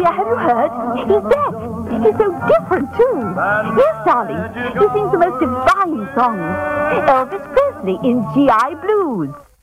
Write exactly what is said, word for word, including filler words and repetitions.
dear, have you heard? He's back. He's so different, too. Yes, darling. He sings the most divine songs. Elvis Presley in G I Blues.